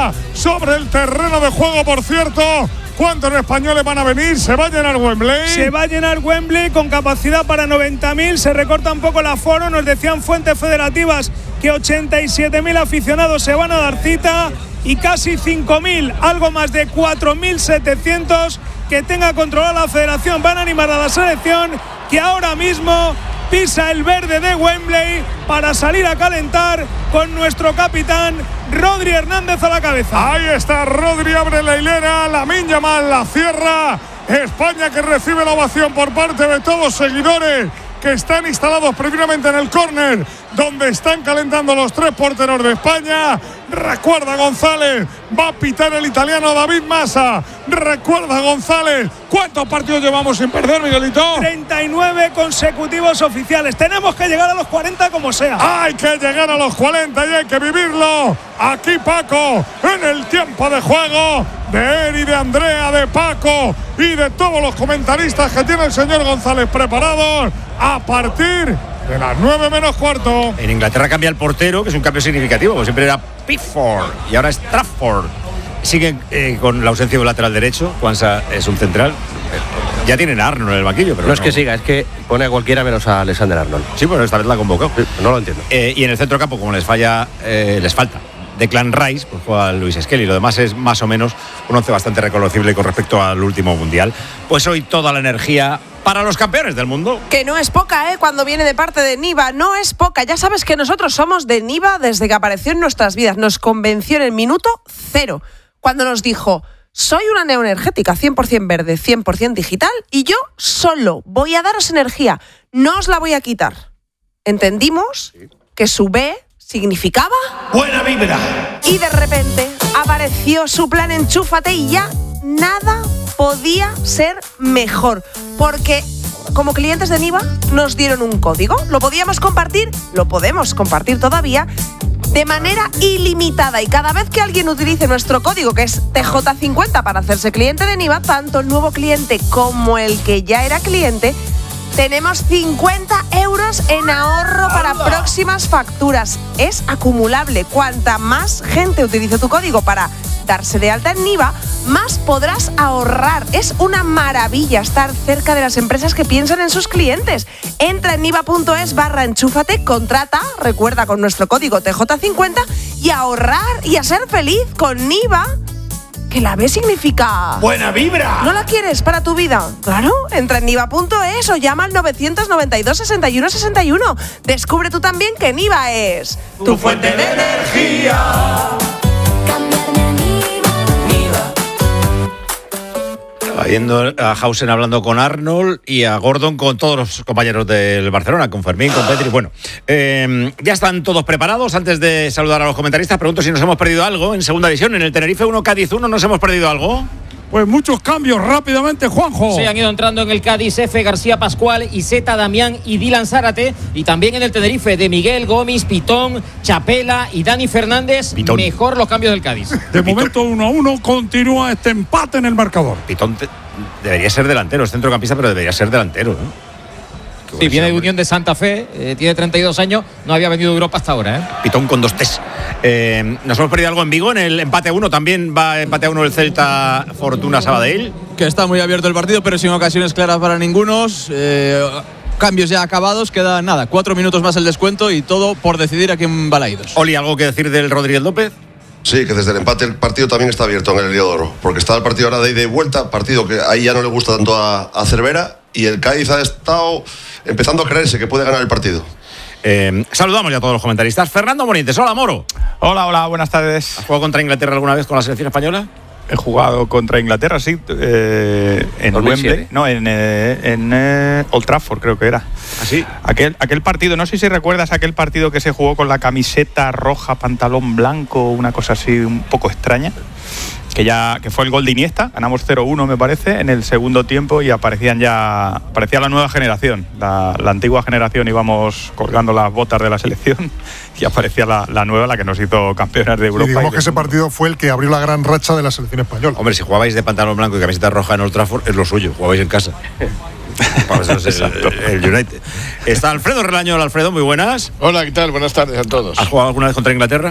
ya sobre el terreno de juego, por cierto. ¿Cuántos españoles van a venir? ¿Se va a llenar Wembley? Se va a llenar Wembley con capacidad para 90.000. Se recorta un poco el aforo. Nos decían fuentes federativas que 87.000 aficionados se van a dar cita y casi 5.000, algo más de 4.700 que tenga controlada la federación. Van a animar a la selección que ahora mismo pisa el verde de Wembley para salir a calentar con nuestro capitán Rodri Hernández a la cabeza. Ahí está Rodri, abre la hilera, Lamine Yamal la cierra. España que recibe la ovación por parte de todos los seguidores que están instalados previamente en el córner, donde están calentando los tres porteros de España. Recuerda González, va a pitar el italiano David Massa. Recuerda González, ¿cuántos partidos llevamos sin perder, Miguelito? 39 consecutivos oficiales. Tenemos que llegar a los 40 como sea. Hay que llegar a los 40 y hay que vivirlo. Aquí Paco, en el tiempo de juego de Eri, de Andrea, de Paco y de todos los comentaristas que tiene el señor González preparados a partir de las 9 menos cuarto. En Inglaterra cambia el portero, que es un cambio significativo, porque siempre era Pickford y ahora es Trafford. Siguen con la ausencia del lateral derecho. Kwanzaa es un central. Ya tienen a Arnold en el banquillo, pero no es que siga, es que pone a cualquiera menos a Alexander Arnold. Sí, bueno, esta vez la ha convocado. Sí, no lo entiendo. Y en el centro campo, como les falta Declan Rice, pues juega Luis Skelly. Lo demás es más o menos un once bastante reconocible con respecto al último mundial. Pues hoy toda la energía para los campeones del mundo. Que no es poca, cuando viene de parte de Niva, no es poca. Ya sabes que nosotros somos de Niva desde que apareció en nuestras vidas. Nos convenció en el minuto 0, cuando nos dijo: soy una neoenergética 100% verde, 100% digital, y yo solo voy a daros energía, no os la voy a quitar. Entendimos que su B significaba buena vibra. Y de repente apareció su plan Enchúfate y ya nada podía ser mejor, porque como clientes de Niva nos dieron un código, lo podíamos compartir, lo podemos compartir todavía de manera ilimitada, y cada vez que alguien utilice nuestro código, que es TJ50, para hacerse cliente de Niva, tanto el nuevo cliente como el que ya era cliente, tenemos 50 euros en ahorro para próximas facturas. Es acumulable. Cuanta más gente utilice tu código para darse de alta en Niva, más podrás ahorrar. Es una maravilla estar cerca de las empresas que piensan en sus clientes. Entra en niva.es/enchúfate, contrata, recuerda, con nuestro código TJ50, y a ahorrar y a ser feliz con Niva. Que la B significa buena vibra. ¿No la quieres para tu vida? Claro, entra en niva.es o llama al 992 61 61. Descubre tú también que Niva es tu fuente de energía. Viendo a Hausen hablando con Arnold y a Gordon con todos los compañeros del Barcelona, con Fermín, con Petri. Bueno, ya están todos preparados. Antes de saludar a los comentaristas, pregunto si nos hemos perdido algo en segunda división. En el Tenerife 1, Cádiz 1, ¿nos hemos perdido algo? Pues muchos cambios rápidamente, Juanjo. Sí, han ido entrando en el Cádiz F, García Pascual, Iseta, Damián y Dylan Zárate. Y también en el Tenerife de Miguel, Gómez, Pitón, Chapela y Dani Fernández. Pitón. Mejor los cambios del Cádiz. De momento 1-1, continúa este empate en el marcador. Pitón debería ser delantero, es centrocampista, pero debería ser delantero, ¿no? Sí, viene de Unión de Santa Fe, tiene 32 años, no había venido de Europa hasta ahora. Pitón con 2 T's. ¿Nos hemos perdido algo en Vigo? En el empate 1 también va empate 1 el Celta Fortuna Sabadell. Que está muy abierto el partido, pero sin ocasiones claras para ninguno. Cambios ya acabados, queda nada, 4 minutos más el descuento y todo por decidir aquí en Balaídos. Oli, ¿algo que decir del Rodríguez López? Sí, que desde el empate el partido también está abierto en el Heliodoro, porque está el partido ahora de ida y vuelta, partido que ahí ya no le gusta tanto a Cervera, y el Cádiz ha estado empezando a creerse que puede ganar el partido. Saludamos ya a todos los comentaristas. Fernando Morientes, hola Moro. Hola, buenas tardes. ¿Has jugado contra Inglaterra alguna vez con la selección española? He jugado contra Inglaterra, sí, en Wembley, no, en Old Trafford creo que era. ¿Así? Aquel partido, no sé si recuerdas aquel partido que se jugó con la camiseta roja, pantalón blanco, una cosa así un poco extraña, que fue el gol de Iniesta, ganamos 0-1 me parece, en el segundo tiempo, y aparecía la nueva generación, la antigua generación íbamos colgando las botas de la selección y aparecía la nueva, la que nos hizo campeones de Europa. Y digamos que ese partido fue el que abrió la gran racha de la selección española. Hombre, si jugabais de pantalón blanco y camiseta roja en Old Trafford, es lo suyo, jugabais en casa. Para eso es el United. Está Alfredo Relaño. Hola Alfredo, muy buenas. Hola, ¿qué tal? Buenas tardes a todos. ¿Has jugado alguna vez contra Inglaterra?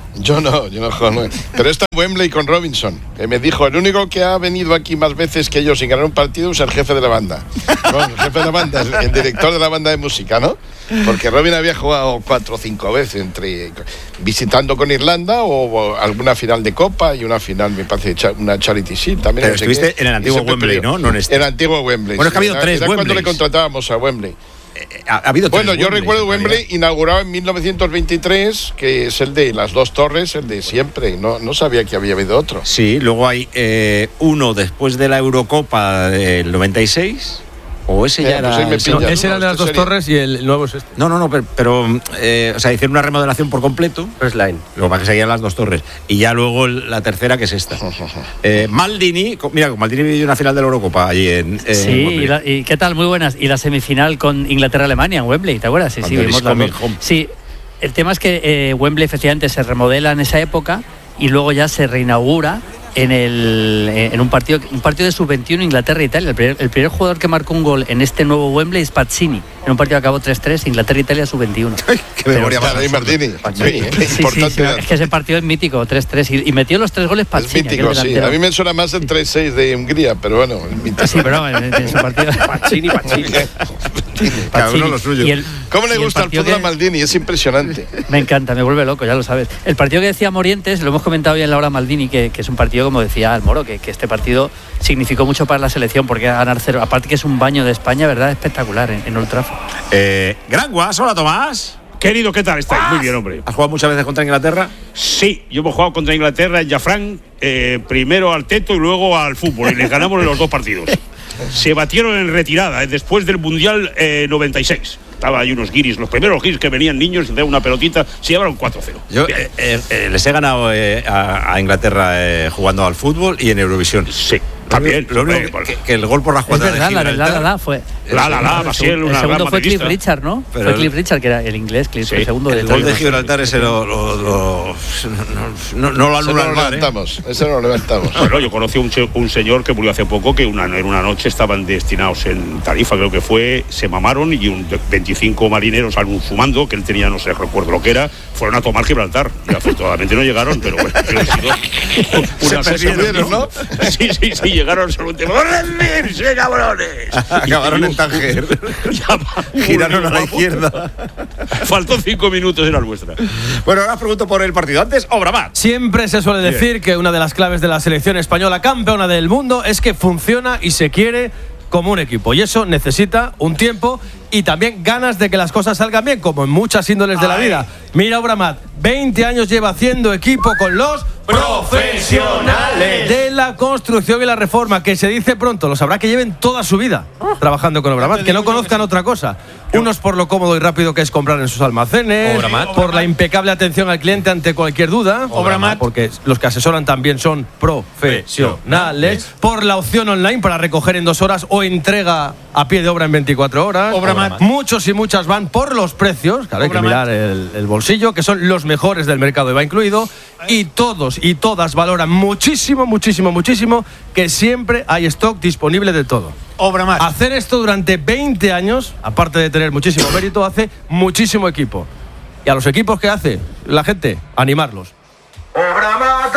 Yo no juego. Pero está Wembley con Robinson, que me dijo, el único que ha venido aquí más veces que yo sin ganar un partido es el jefe de la banda. No, el jefe de la banda, el director de la banda de música, ¿no? Porque Robin había jugado 4 o 5 veces, visitando con Irlanda o alguna final de Copa y una final, me parece, una Charity Shield también. Pero estuviste en el antiguo Wembley, ¿no? No en este. En el antiguo Wembley. Bueno, es que ha habido 3 Wembleys. Cuando le contratábamos a Wembley. Ha habido 3 Bueno, yo recuerdo Wembley inaugurado en 1923, que es el de las 2 torres, el de siempre. No sabía que había habido otro. Sí, luego hay uno después de la Eurocopa del 96. O ese ya era. Pues ese era de las 2 torres y el nuevo es este. No, pero o sea, hicieron una remodelación por completo. First line. Luego para que seguían las 2 torres. Y ya luego la tercera, que es esta. Maldini, mira, con Maldini vivió una final de la Eurocopa allí en. Sí, y ¿qué tal? Muy buenas. Y la semifinal con Inglaterra-Alemania en Wembley, ¿te acuerdas? Sí, vimos la home. Sí, el tema es que Wembley efectivamente se remodela en esa época y luego ya se reinaugura en un partido de sub-21 Inglaterra-Italia. El primer jugador que marcó un gol en este nuevo Wembley es Pazzini. En un partido que acabó 3-3, Inglaterra-Italia sub-21. Qué memoria más de Martini. Sí, es que ese partido es mítico, 3-3. Y metió los 3 goles Pazzini. Es mítico, sí. A mí me suena más el 3-6 de Hungría, pero bueno. Sí, pero en ese partido. Pazzini. Cada uno lo suyo. ¿Cómo le gusta el fútbol a Maldini? Es impresionante. Me encanta, me vuelve loco, ya lo sabes. El partido que decía Morientes, lo hemos comentado ya en la hora Maldini, que es un partido, como decía el Moro, que este partido significó mucho para la selección, porque ganar 0, aparte que es un baño de España, ¿verdad? Espectacular en Old Trafford. Gran Guas, hola Tomás. Querido, ¿qué tal estáis? Muy bien, hombre. ¿Has jugado muchas veces contra Inglaterra? Sí, yo hemos jugado contra Inglaterra en Jafrán, primero al teto y luego al fútbol, y les ganamos en los 2 partidos. Se batieron en retirada después del Mundial 96. Estaba ahí unos guiris, los primeros guiris que venían niños de una pelotita, se llevaron 4-0. Yo les he ganado a Inglaterra jugando al fútbol y en Eurovisión. Sí. También. Lo único que el gol por la jugada de Gibraltar fue. El segundo fue Cliff Richard, ¿no? Fue Cliff Richard, que era el inglés, Cliff, el segundo. El gol de Gibraltar ese no lo levantamos. Ese no lo levantamos. Bueno, yo conocí un señor que murió hace poco, que en una noche estaban destinados en Tarifa, creo que fue, se mamaron y 25 marineros, algún fumando, que él tenía, no sé, recuerdo lo que era, fueron a tomar Gibraltar. Y afortunadamente no llegaron, pero bueno, se perdieron, ¿no? Sí, llegaron solo un tema. ¡Rendirse, cabrones! Acabaron en Tánger. Giraron a la izquierda. Faltó 5 minutos, era nuestra. Bueno, ahora os pregunto por el partido. Antes, Obramat. Siempre se suele decir que una de las claves de la selección española campeona del mundo es que funciona y se quiere como un equipo. Y eso necesita un tiempo y también ganas de que las cosas salgan bien, como en muchas índoles de la vida. Mira, Obramat, 20 años lleva haciendo equipo con los profesionales de la construcción y la reforma, que se dice pronto, lo sabrá que lleven toda su vida trabajando con Obramat, que no conozcan otra cosa. Unos por lo cómodo y rápido que es comprar en sus almacenes, Obramat, por la impecable atención al cliente ante cualquier duda, Obramat, porque los que asesoran también son profesionales, por la opción online para recoger en 2 horas o entrega a pie de obra en 24 horas. Obramat. Muchos y muchas van por los precios, claro, hay que mirar el bolsillo, que son los mejores del mercado y va incluido, y todos y todas valoran muchísimo que siempre hay stock disponible de todo. Obramat. Hacer esto durante 20 años, aparte de tener muchísimo mérito, hace muchísimo equipo. Y a los equipos que hace la gente, animarlos. Obramat